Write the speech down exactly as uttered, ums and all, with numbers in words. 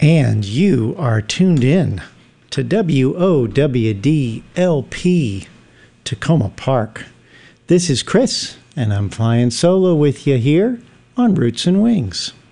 And you are tuned in to W O W D L P Tacoma Park. This is Chris, and I'm flying solo with you here on Roots and Wings.